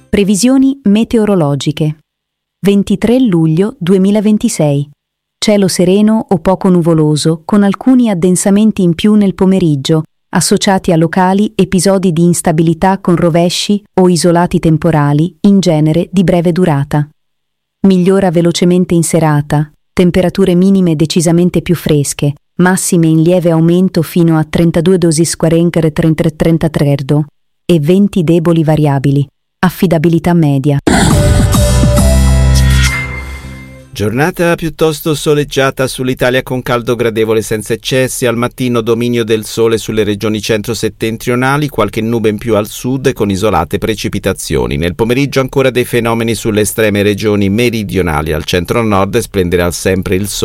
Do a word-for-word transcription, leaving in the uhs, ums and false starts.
Previsioni meteorologiche. ventitré luglio duemilaventisei. Cielo sereno o poco nuvoloso, con alcuni addensamenti in più nel pomeriggio, associati a locali episodi di instabilità con rovesci o isolati temporali, in genere di breve durata. Migliora velocemente in serata, temperature minime decisamente più fresche, massime in lieve aumento fino a trentadue dosis quaranta trentatré trentatré e venti deboli variabili. Affidabilità media. Giornata piuttosto soleggiata sull'Italia con caldo gradevole senza eccessi, al mattino dominio del sole sulle regioni centro-settentrionali, qualche nube in più al sud con isolate precipitazioni. Nel pomeriggio ancora dei fenomeni sulle estreme regioni meridionali, al centro-nord splenderà sempre il sole.